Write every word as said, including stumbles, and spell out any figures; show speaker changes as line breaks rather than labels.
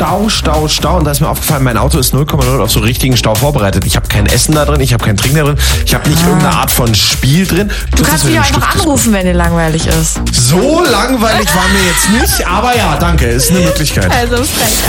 Stau, Stau, Stau. Und da ist mir aufgefallen, mein Auto ist null Komma null auf so richtigen Stau vorbereitet. Ich habe kein Essen da drin, ich habe kein Trinken da drin, ich habe nicht ah. irgendeine Art von Spiel drin.
Du kannst mich einfach anrufen, wenn dir langweilig ist.
So langweilig war mir jetzt nicht, aber ja, danke, ist eine Möglichkeit.
Also frech.